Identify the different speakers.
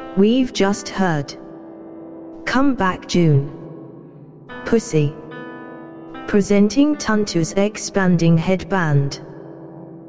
Speaker 1: We've just heard Come Back June, Pussy, presenting Tuntu's expanding headband.